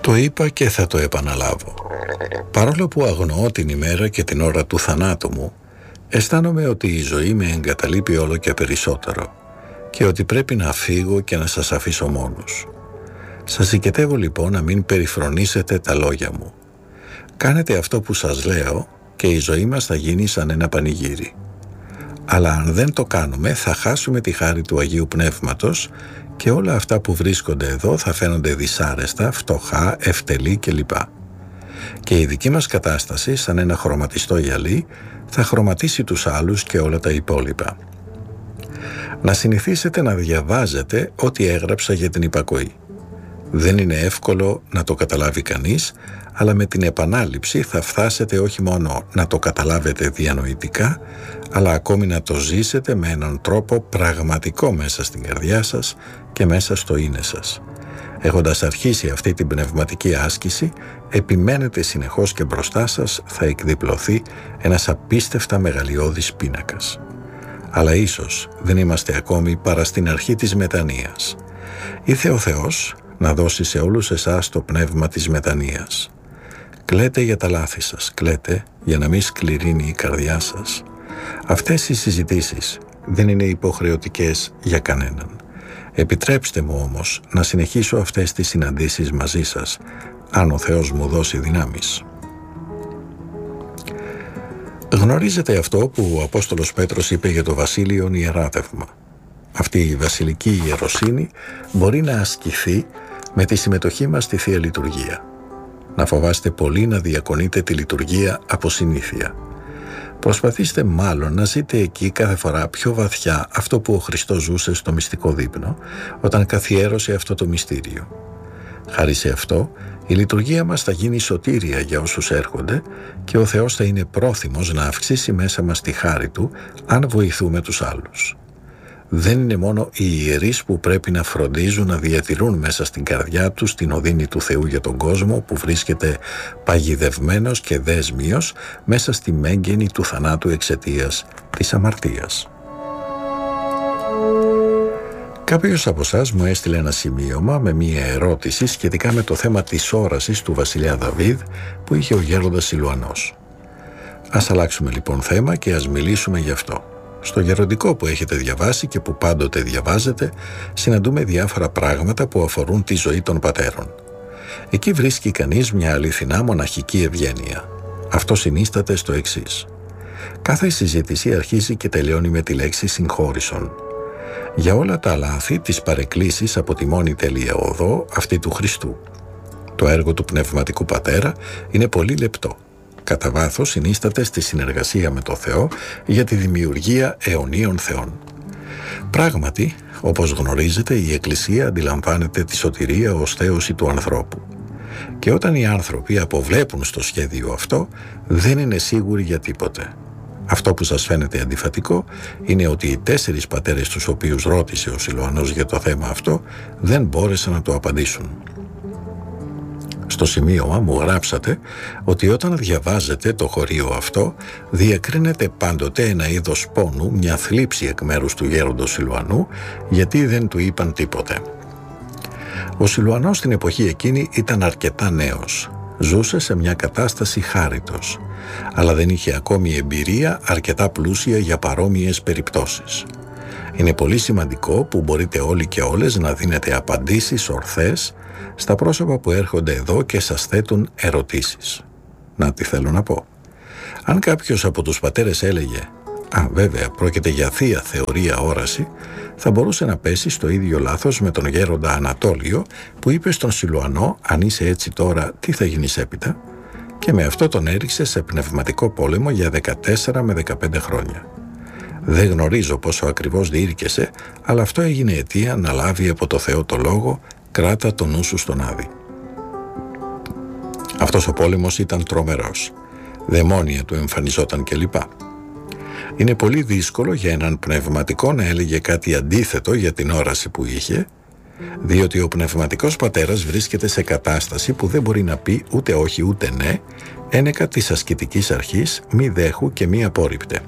Το είπα και θα το επαναλάβω. Παρόλο που αγνοώ την ημέρα και την ώρα του θανάτου μου, αισθάνομαι ότι η ζωή με εγκαταλείπει όλο και περισσότερο και ότι πρέπει να φύγω και να σας αφήσω μόνους. Σας συγκετεύω λοιπόν να μην περιφρονήσετε τα λόγια μου. Κάνετε αυτό που σας λέω και η ζωή μας θα γίνει σαν ένα πανηγύρι. Αλλά αν δεν το κάνουμε θα χάσουμε τη χάρη του Αγίου Πνεύματος και όλα αυτά που βρίσκονται εδώ θα φαίνονται δυσάρεστα, φτωχά, ευτελή κλπ. Και η δική μας κατάσταση, σαν ένα χρωματιστό γυαλί, θα χρωματίσει τους άλλους και όλα τα υπόλοιπα. Να συνηθίσετε να διαβάζετε ό,τι έγραψα για την υπακοή. Δεν είναι εύκολο να το καταλάβει κανείς, αλλά με την επανάληψη θα φτάσετε όχι μόνο να το καταλάβετε διανοητικά, αλλά ακόμη να το ζήσετε με έναν τρόπο πραγματικό μέσα στην καρδιά σας και μέσα στο είναι σας. Έχοντας αρχίσει αυτή την πνευματική άσκηση, επιμένετε συνεχώς και μπροστά σας θα εκδιπλωθεί ένας απίστευτα μεγαλειώδης πίνακας. Αλλά ίσως δεν είμαστε ακόμη παρά στην αρχή της μετανοίας. Ήρθε ο Θεός να δώσει σε όλους εσάς το πνεύμα της μετανοίας. Κλαίτε για τα λάθη σας, κλαίτε για να μην σκληρύνει η καρδιά σας. Αυτές οι συζητήσεις δεν είναι υποχρεωτικές για κανέναν. Επιτρέψτε μου όμως να συνεχίσω αυτές τις συναντήσεις μαζί σας, αν ο Θεός μου δώσει δυνάμεις. Γνωρίζετε αυτό που ο Απόστολος Πέτρος είπε για το βασίλειον ιεράτευμα. Αυτή η βασιλική ιεροσύνη μπορεί να ασκηθεί με τη συμμετοχή μας στη Θεία Λειτουργία. Να φοβάστε πολύ να διακονείτε τη λειτουργία από συνήθεια. Προσπαθήστε μάλλον να ζείτε εκεί κάθε φορά πιο βαθιά αυτό που ο Χριστός ζούσε στο μυστικό δείπνο, όταν καθιέρωσε αυτό το μυστήριο. Χάρη σε αυτό, η λειτουργία μας θα γίνει σωτήρια για όσους έρχονται και ο Θεός θα είναι πρόθυμος να αυξήσει μέσα μας τη χάρη Του, αν βοηθούμε τους άλλους. Δεν είναι μόνο οι ιερείς που πρέπει να φροντίζουν να διατηρούν μέσα στην καρδιά τους την οδύνη του Θεού για τον κόσμο που βρίσκεται παγιδευμένος και δέσμιος μέσα στη μέγενη του θανάτου εξαιτίας της αμαρτίας. Κάποιος από εσάς μου έστειλε ένα σημείωμα με μία ερώτηση σχετικά με το θέμα της όρασης του βασιλιά Δαβίδ που είχε ο γέροντας Σιλουανός. Ας αλλάξουμε λοιπόν θέμα και ας μιλήσουμε γι' αυτό. Στο γεροντικό που έχετε διαβάσει και που πάντοτε διαβάζετε, συναντούμε διάφορα πράγματα που αφορούν τη ζωή των πατέρων. Εκεί βρίσκει κανείς μια αληθινά μοναχική ευγένεια. Αυτό συνίσταται στο εξής. Κάθε συζήτηση αρχίζει και τελειώνει με τη λέξη συγχώρησον. Για όλα τα λάθη της παρεκκλήσης από τη μόνη τέλεια οδό, αυτή του Χριστού. Το έργο του πνευματικού πατέρα είναι πολύ λεπτό. Κατά βάθος συνίσταται στη συνεργασία με το Θεό για τη δημιουργία αιωνίων θεών. Πράγματι, όπως γνωρίζετε, η Εκκλησία αντιλαμβάνεται τη σωτηρία ως θέωση του ανθρώπου. Και όταν οι άνθρωποι αποβλέπουν στο σχέδιο αυτό, δεν είναι σίγουροι για τίποτε. Αυτό που σας φαίνεται αντιφατικό είναι ότι οι 4 πατέρες τους οποίους ρώτησε ο Σιλουανός για το θέμα αυτό δεν μπόρεσαν να το απαντήσουν. Στο σημείωμα μου γράψατε ότι όταν διαβάζετε το χωρίο αυτό διακρίνεται πάντοτε ένα είδος πόνου, μια θλίψη εκ μέρους του γέροντος Σιλουανού γιατί δεν του είπαν τίποτε. Ο Σιλουανός στην εποχή εκείνη ήταν αρκετά νέος. Ζούσε σε μια κατάσταση χάριτος, αλλά δεν είχε ακόμη εμπειρία αρκετά πλούσια για παρόμοιες περιπτώσεις. Είναι πολύ σημαντικό που μπορείτε όλοι και όλες να δίνετε απαντήσεις ορθές στα πρόσωπα που έρχονται εδώ και σας θέτουν ερωτήσεις. Να τι θέλω να πω. Αν κάποιος από τους πατέρες έλεγε βέβαια πρόκειται για θεία θεωρία όραση, θα μπορούσε να πέσει στο ίδιο λάθος με τον γέροντα Ανατόλιο που είπε στον Σιλουανό «Αν είσαι έτσι τώρα, τι θα γίνεις έπειτα?» και με αυτό τον έριξε σε πνευματικό πόλεμο για 14 με 15 χρόνια. Δεν γνωρίζω πόσο ακριβώς διήρκεσε, αλλά αυτό έγινε αιτία να λάβει από το Θεό το λόγο «Κράτα το νου σου στον Άδη». Αυτός ο πόλεμος ήταν τρομερός. Δαιμόνια του εμφανιζόταν κλπ. Είναι πολύ δύσκολο για έναν πνευματικό να έλεγε κάτι αντίθετο για την όραση που είχε, διότι ο πνευματικός πατέρας βρίσκεται σε κατάσταση που δεν μπορεί να πει ούτε όχι ούτε ναι, ένεκα της ασκητικής αρχής μη δέχου και μη απόρριπτε.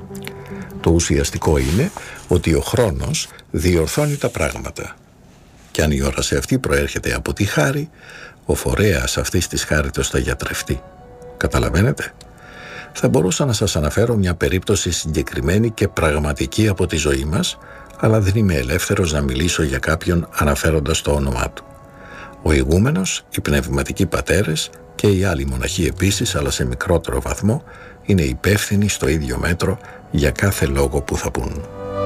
Το ουσιαστικό είναι ότι ο χρόνος διορθώνει τα πράγματα. Και αν η όραση αυτή προέρχεται από τη χάρη, ο φορέας αυτής της χάριτος θα γιατρευτεί. Καταλαβαίνετε? Θα μπορούσα να σας αναφέρω μια περίπτωση συγκεκριμένη και πραγματική από τη ζωή μας, αλλά δεν είμαι ελεύθερος να μιλήσω για κάποιον αναφέροντας το όνομά του. Ο ηγούμενος, οι πνευματικοί πατέρες και οι άλλοι μοναχοί επίσης, αλλά σε μικρότερο βαθμό, είναι υπεύθυνοι στο ίδιο μέτρο για κάθε λόγο που θα πούν.